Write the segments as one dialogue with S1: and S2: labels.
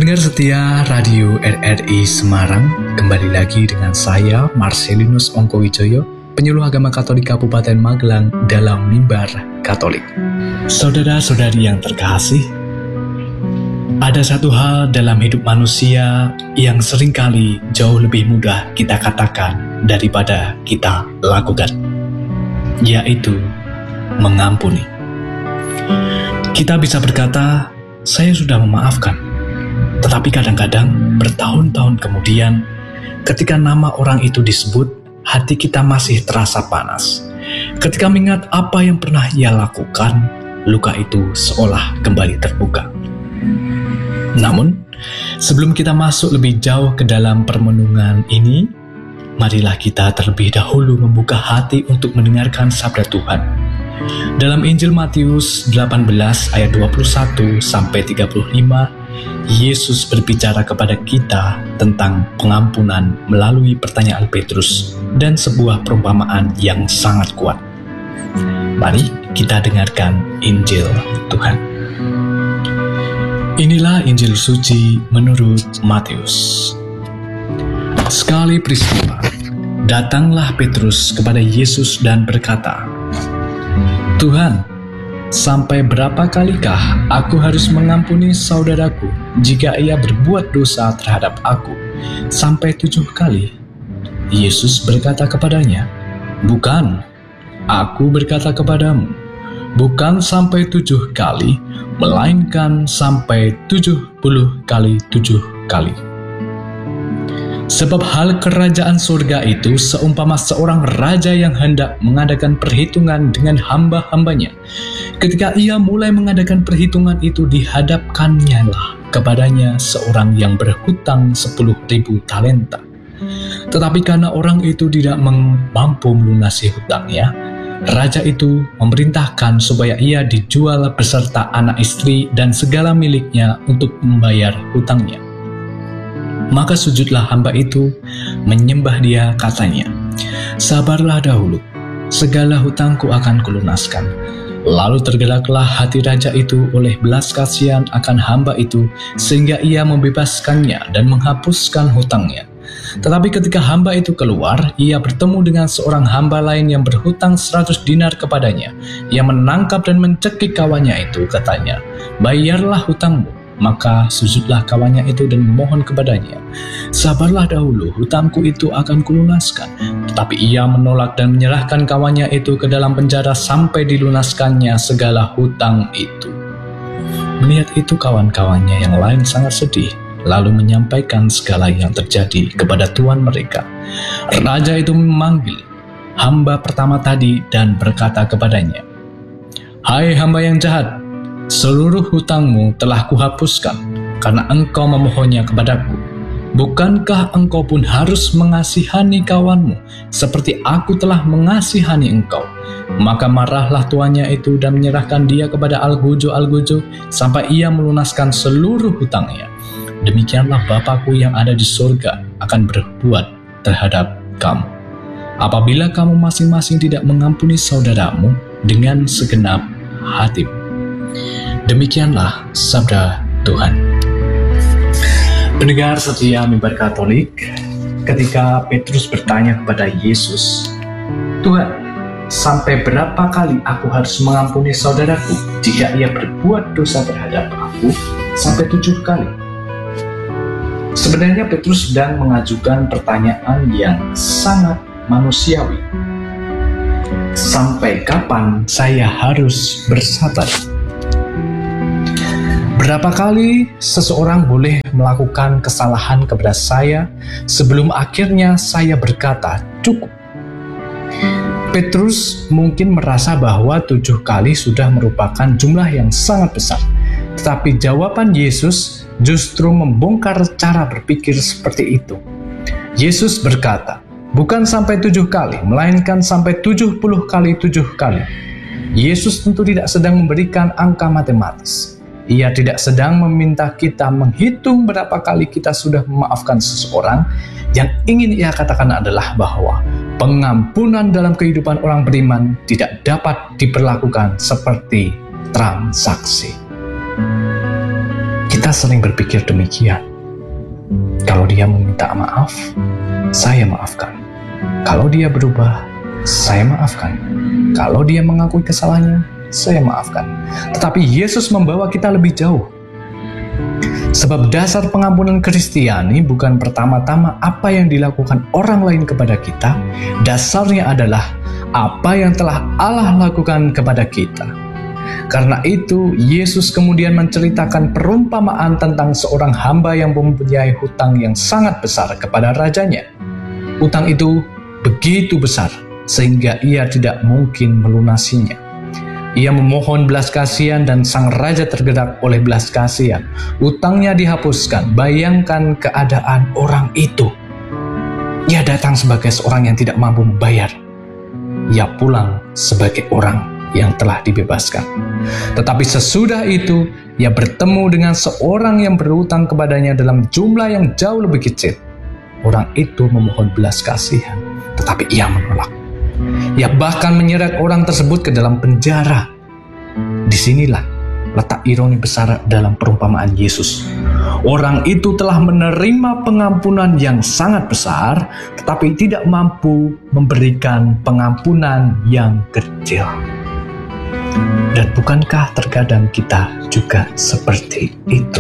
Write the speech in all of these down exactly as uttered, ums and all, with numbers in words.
S1: Pendengar setia Radio R R I Semarang, kembali lagi dengan saya Marcelinus Ongkowijoyo, penyuluh agama Katolik Kabupaten Magelang dalam Mimbar Katolik. Saudara-saudari yang terkasih, ada satu hal dalam hidup manusia yang seringkali jauh lebih mudah kita katakan daripada kita lakukan, yaitu mengampuni. Kita bisa berkata, saya sudah memaafkan. Tetapi kadang-kadang bertahun-tahun kemudian, ketika nama orang itu disebut, hati kita masih terasa panas. Ketika mengingat apa yang pernah ia lakukan, luka itu seolah kembali terbuka. Namun, sebelum kita masuk lebih jauh ke dalam permenungan ini, marilah kita terlebih dahulu membuka hati untuk mendengarkan sabda Tuhan. Dalam Injil Matius delapan belas ayat dua puluh satu sampai tiga puluh lima, Yesus berbicara kepada kita tentang pengampunan melalui pertanyaan Petrus dan sebuah perumpamaan yang sangat kuat. Mari kita dengarkan Injil Tuhan. Inilah Injil suci menurut Matius. Sekali peristiwa, datanglah Petrus kepada Yesus dan berkata, "Tuhan, sampai berapa kalikah aku harus mengampuni saudaraku jika ia berbuat dosa terhadap aku? Sampai tujuh kali?" Yesus berkata kepadanya, "Bukan, aku berkata kepadamu, bukan sampai tujuh kali, melainkan sampai tujuh puluh kali tujuh kali. Sebab hal kerajaan surga itu seumpama seorang raja yang hendak mengadakan perhitungan dengan hamba-hambanya. Ketika ia mulai mengadakan perhitungan itu, dihadapkannya lah kepadanya seorang yang berhutang sepuluh ribu talenta. Tetapi karena orang itu tidak mampu melunasi hutangnya, raja itu memerintahkan supaya ia dijual beserta anak istri dan segala miliknya untuk membayar hutangnya. Maka sujudlah hamba itu, menyembah dia, katanya, 'Sabarlah dahulu, segala hutangku akan kulunaskan.' Lalu tergeraklah hati raja itu oleh belas kasihan akan hamba itu, sehingga ia membebaskannya dan menghapuskan hutangnya. Tetapi ketika hamba itu keluar, ia bertemu dengan seorang hamba lain yang berhutang seratus dinar kepadanya. Ia menangkap dan mencekik kawannya itu, katanya, 'Bayarlah hutangmu.' Maka sujudlah kawannya itu dan memohon kepadanya, 'Sabarlah dahulu, hutangku itu akan kulunaskan.' Tetapi ia menolak dan menyerahkan kawannya itu ke dalam penjara sampai dilunaskannya segala hutang itu. Melihat itu kawan-kawannya yang lain sangat sedih, lalu menyampaikan segala yang terjadi kepada tuan mereka. Raja itu memanggil hamba pertama tadi dan berkata kepadanya, 'Hai hamba yang jahat, seluruh hutangmu telah kuhapuskan karena engkau memohonnya kepadaku. Bukankah engkau pun harus mengasihani kawanmu seperti aku telah mengasihani engkau?' Maka marahlah tuannya itu dan menyerahkan dia kepada algojo-algojo sampai ia melunaskan seluruh hutangnya. Demikianlah Bapakku yang ada di surga akan berbuat terhadap kamu, apabila kamu masing-masing tidak mengampuni saudaramu dengan segenap hatimu." Demikianlah sabda Tuhan. Pendengar setia Mimbar Katolik, ketika Petrus bertanya kepada Yesus, "Tuhan, sampai berapa kali aku harus mengampuni saudaraku jika ia berbuat dosa terhadap aku? Sampai tujuh kali?" Sebenarnya Petrus sedang mengajukan pertanyaan yang sangat manusiawi. Sampai kapan saya harus bersabar? Berapa kali seseorang boleh melakukan kesalahan kepada saya sebelum akhirnya saya berkata, "Cukup"? Petrus mungkin merasa bahwa tujuh kali sudah merupakan jumlah yang sangat besar. Tetapi jawaban Yesus justru membongkar cara berpikir seperti itu. Yesus berkata, bukan sampai tujuh kali, melainkan sampai tujuh puluh kali tujuh kali. Yesus tentu tidak sedang memberikan angka matematis. Ia tidak sedang meminta kita menghitung berapa kali kita sudah memaafkan seseorang. Yang ingin ia katakan adalah bahwa pengampunan dalam kehidupan orang beriman tidak dapat diperlakukan seperti transaksi. Kita Kita sering berpikir demikian. Kalau dia meminta maaf, saya maafkan. Kalau dia berubah, saya maafkan. Kalau dia mengakui kesalahannya, saya maafkan. Tetapi Yesus membawa kita lebih jauh. Sebab dasar pengampunan Kristiani bukan pertama-tama apa yang dilakukan orang lain kepada kita. Dasarnya adalah apa yang telah Allah lakukan kepada kita. Karena itu, Yesus kemudian menceritakan perumpamaan tentang seorang hamba yang mempunyai hutang yang sangat besar kepada rajanya. Hutang itu begitu besar, sehingga ia tidak mungkin melunasinya. Ia memohon belas kasihan dan sang raja tergerak oleh belas kasihan. Hutangnya dihapuskan. Bayangkan keadaan orang itu. Ia datang sebagai seorang yang tidak mampu membayar. Ia pulang sebagai orang yang telah dibebaskan. Tetapi sesudah itu, ia bertemu dengan seorang yang berhutang kepadanya dalam jumlah yang jauh lebih kecil. Orang itu memohon belas kasihan, tetapi ia menolak. Ia bahkan menyeret orang tersebut ke dalam penjara. Disinilah letak ironi besar dalam perumpamaan Yesus. Orang itu telah menerima pengampunan yang sangat besar, tetapi tidak mampu memberikan pengampunan yang kecil. Dan bukankah terkadang kita juga seperti itu?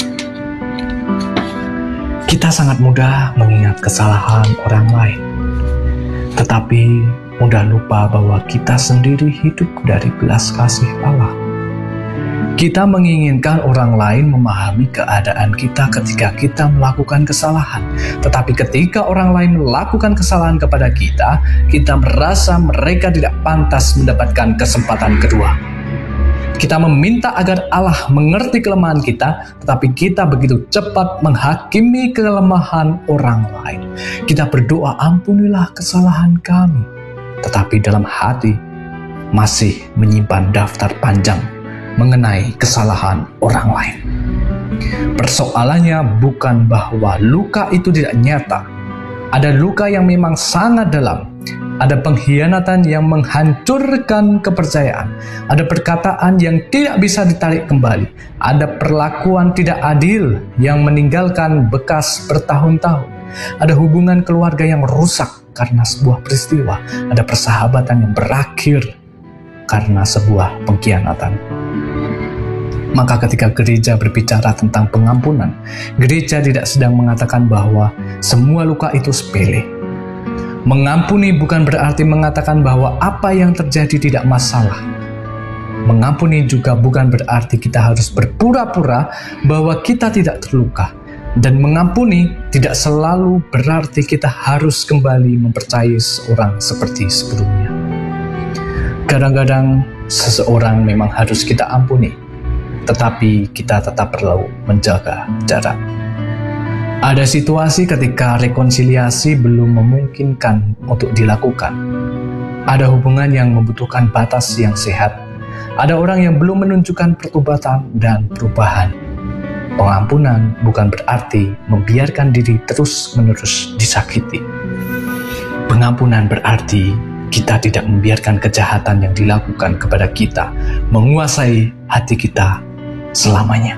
S1: Kita sangat mudah mengingat kesalahan orang lain, tetapi mudah lupa bahwa kita sendiri hidup dari belas kasih Allah. Kita menginginkan orang lain memahami keadaan kita ketika kita melakukan kesalahan. Tetapi ketika orang lain melakukan kesalahan kepada kita, kita merasa mereka tidak pantas mendapatkan kesempatan kedua. Kita meminta agar Allah mengerti kelemahan kita, tetapi kita begitu cepat menghakimi kelemahan orang lain. Kita berdoa, ampunilah kesalahan kami. Tetapi dalam hati masih menyimpan daftar panjang mengenai kesalahan orang lain. Persoalannya bukan bahwa luka itu tidak nyata. Ada luka yang memang sangat dalam. Ada pengkhianatan yang menghancurkan kepercayaan. Ada perkataan yang tidak bisa ditarik kembali. Ada perlakuan tidak adil yang meninggalkan bekas bertahun-tahun. Ada hubungan keluarga yang rusak karena sebuah peristiwa. Ada persahabatan yang berakhir karena sebuah pengkhianatan. Maka ketika gereja berbicara tentang pengampunan, gereja tidak sedang mengatakan bahwa semua luka itu sepele. Mengampuni bukan berarti mengatakan bahwa apa yang terjadi tidak masalah. Mengampuni juga bukan berarti kita harus berpura-pura bahwa kita tidak terluka. Dan mengampuni tidak selalu berarti kita harus kembali mempercayai seorang seperti sebelumnya. Kadang-kadang seseorang memang harus kita ampuni, tetapi kita tetap perlu menjaga jarak. Ada situasi ketika rekonsiliasi belum memungkinkan untuk dilakukan. Ada hubungan yang membutuhkan batas yang sehat. Ada orang yang belum menunjukkan pertobatan dan perubahan. Pengampunan bukan berarti membiarkan diri terus-menerus disakiti. Pengampunan berarti kita tidak membiarkan kejahatan yang dilakukan kepada kita menguasai hati kita selamanya.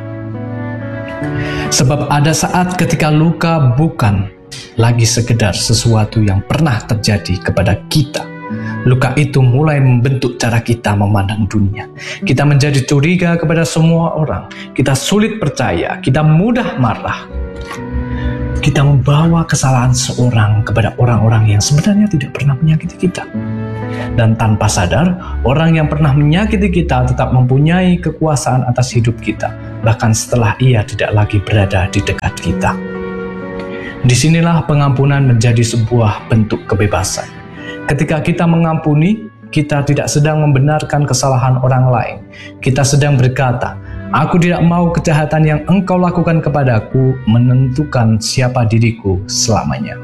S1: Sebab ada saat ketika luka bukan lagi sekedar sesuatu yang pernah terjadi kepada kita. Luka itu mulai membentuk cara kita memandang dunia. Kita menjadi curiga kepada semua orang. Kita sulit percaya, kita mudah marah. Kita membawa kesalahan seorang kepada orang-orang yang sebenarnya tidak pernah menyakiti kita. Dan tanpa sadar, orang yang pernah menyakiti kita tetap mempunyai kekuasaan atas hidup kita, bahkan setelah ia tidak lagi berada di dekat kita. Disinilah pengampunan menjadi sebuah bentuk kebebasan. Ketika kita mengampuni, kita tidak sedang membenarkan kesalahan orang lain. Kita sedang berkata, aku tidak mau kejahatan yang engkau lakukan kepadaku menentukan siapa diriku selamanya.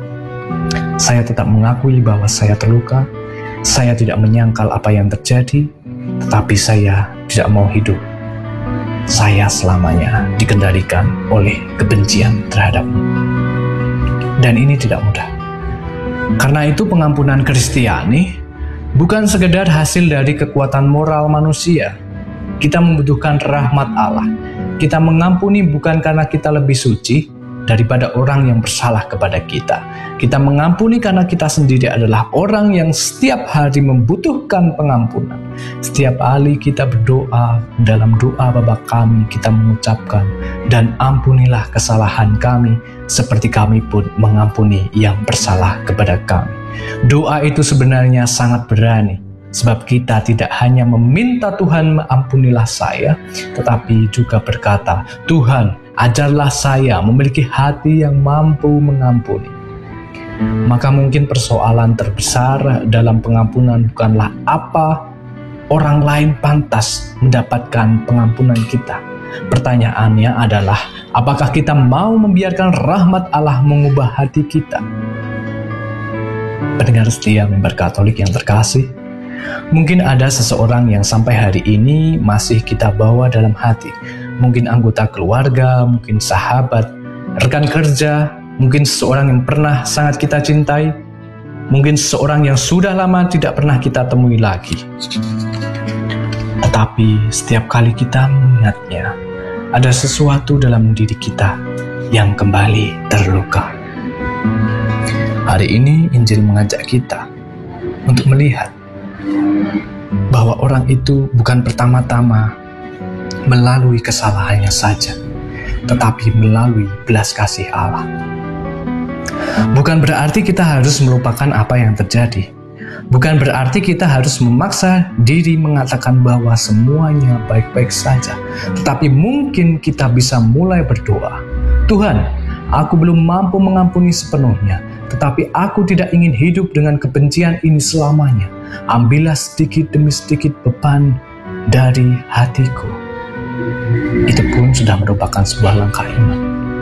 S1: Saya tetap mengakui bahwa saya terluka. Saya tidak menyangkal apa yang terjadi, tetapi saya tidak mau hidup. Saya selamanya dikendalikan oleh kebencian terhadapmu. Dan ini tidak mudah. Karena itu pengampunan Kristiani bukan sekedar hasil dari kekuatan moral manusia. Kita membutuhkan rahmat Allah. Kita mengampuni bukan karena kita lebih suci daripada orang yang bersalah kepada kita. Kita mengampuni karena kita sendiri adalah orang yang setiap hari membutuhkan pengampunan. Setiap kali kita berdoa, dalam doa Bapa kami kita mengucapkan, dan ampunilah kesalahan kami seperti kami pun mengampuni yang bersalah kepada kami. Doa itu sebenarnya sangat berani, sebab kita tidak hanya meminta Tuhan ampunilah saya, tetapi juga berkata, Tuhan ajarlah saya memiliki hati yang mampu mengampuni. Maka mungkin persoalan terbesar dalam pengampunan bukanlah apa orang lain pantas mendapatkan pengampunan kita. Pertanyaannya adalah, apakah kita mau membiarkan rahmat Allah mengubah hati kita? Pendengar setia Mimbar Katolik yang terkasih, mungkin ada seseorang yang sampai hari ini masih kita bawa dalam hati. Mungkin anggota keluarga, mungkin sahabat, rekan kerja, mungkin seseorang yang pernah sangat kita cintai, mungkin seseorang yang sudah lama tidak pernah kita temui lagi. Tetapi setiap kali kita mengingatnya, ada sesuatu dalam diri kita yang kembali terluka. Hari ini Injil mengajak kita untuk melihat bahwa orang itu bukan pertama-tama melalui kesalahannya saja, tetapi melalui belas kasih Allah. Bukan berarti kita harus melupakan apa yang terjadi. Bukan berarti kita harus memaksa diri mengatakan bahwa semuanya baik-baik saja. Tetapi mungkin kita bisa mulai berdoa, Tuhan, aku belum mampu mengampuni sepenuhnya, tetapi aku tidak ingin hidup dengan kebencian ini selamanya. Ambillah sedikit demi sedikit beban dari hatiku. Itu pun sudah merupakan sebuah langkah iman.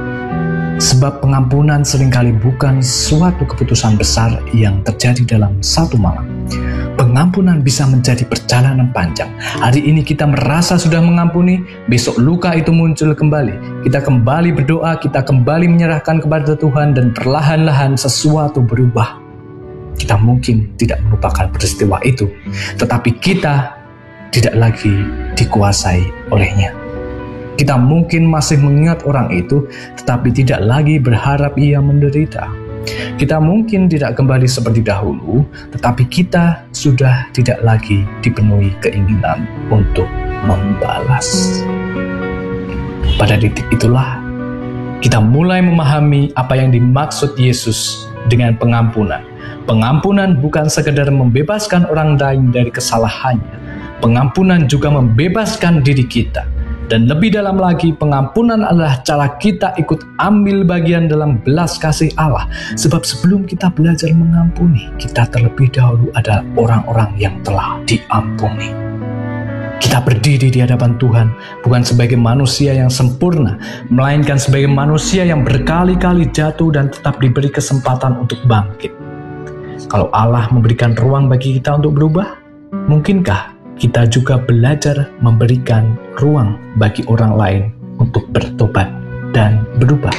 S1: Sebab pengampunan seringkali bukan suatu keputusan besar yang terjadi dalam satu malam. Pengampunan bisa menjadi perjalanan panjang. Hari ini kita merasa sudah mengampuni, besok luka itu muncul kembali. Kita kembali berdoa, kita kembali menyerahkan kepada Tuhan, dan perlahan-lahan sesuatu berubah. Kita mungkin tidak melupakan peristiwa itu, tetapi kita tidak lagi dikuasai olehnya. Kita mungkin masih mengingat orang itu, tetapi tidak lagi berharap ia menderita. Kita mungkin tidak kembali seperti dahulu, tetapi kita sudah tidak lagi dipenuhi keinginan untuk membalas. Pada titik itulah, kita mulai memahami apa yang dimaksud Yesus dengan pengampunan. Pengampunan bukan sekedar membebaskan orang lain dari kesalahannya. Pengampunan juga membebaskan diri kita. Dan lebih dalam lagi, pengampunan adalah cara kita ikut ambil bagian dalam belas kasih Allah. Sebab sebelum kita belajar mengampuni, kita terlebih dahulu adalah orang-orang yang telah diampuni. Kita berdiri di hadapan Tuhan bukan sebagai manusia yang sempurna, melainkan sebagai manusia yang berkali-kali jatuh dan tetap diberi kesempatan untuk bangkit. Kalau Allah memberikan ruang bagi kita untuk berubah, mungkinkah kita juga belajar memberikan ruang bagi orang lain untuk bertobat dan berubah?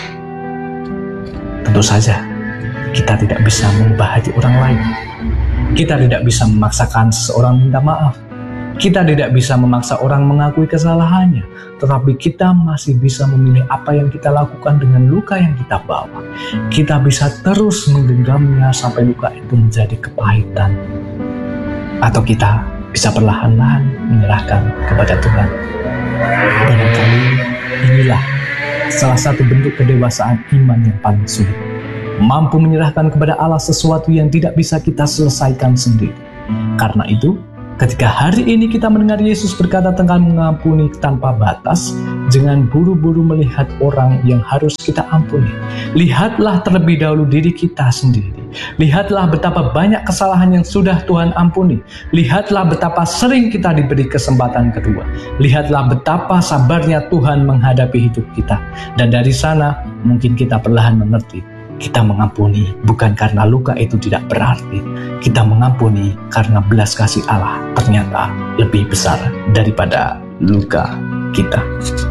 S1: Tentu saja, kita tidak bisa mengubah hati orang lain. Kita tidak bisa memaksakan seseorang minta maaf. Kita tidak bisa memaksa orang mengakui kesalahannya. Tetapi kita masih bisa memilih apa yang kita lakukan dengan luka yang kita bawa. Kita bisa terus menggenggamnya sampai luka itu menjadi kepahitan. Atau kita bisa perlahan-lahan menyerahkan kepada Tuhan. Barangkali inilah salah satu bentuk kedewasaan iman yang paling sulit. Mampu menyerahkan kepada Allah sesuatu yang tidak bisa kita selesaikan sendiri. Karena itu, ketika hari ini kita mendengar Yesus berkata tentang mengampuni tanpa batas, jangan buru-buru melihat orang yang harus kita ampuni. Lihatlah terlebih dahulu diri kita sendiri. Lihatlah betapa banyak kesalahan yang sudah Tuhan ampuni. Lihatlah betapa sering kita diberi kesempatan kedua. Lihatlah betapa sabarnya Tuhan menghadapi hidup kita. Dan dari sana mungkin kita perlahan mengerti, kita mengampuni bukan karena luka itu tidak berarti. Kita mengampuni karena belas kasih Allah ternyata lebih besar daripada luka kita.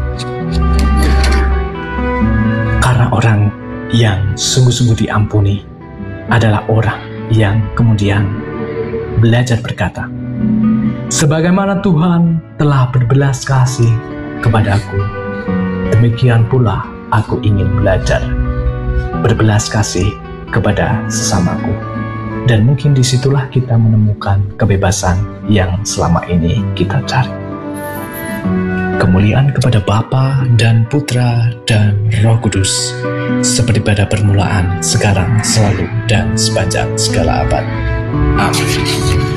S1: Karena orang yang sungguh-sungguh diampuni adalah orang yang kemudian belajar berkata, sebagaimana Tuhan telah berbelas kasih kepadaku, demikian pula aku ingin belajar berbelas kasih kepada sesamaku. Dan mungkin disitulah kita menemukan kebebasan yang selama ini kita cari. Kemuliaan kepada Bapa dan Putra dan Roh Kudus, seperti pada permulaan, sekarang, selalu, dan sepanjang segala abad. Amin.